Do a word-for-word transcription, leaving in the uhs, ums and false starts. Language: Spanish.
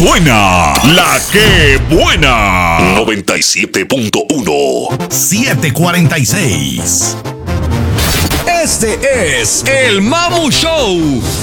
suena la que buena. noventa y siete punto uno. siete cuarenta y seis. Este es el Mamu Show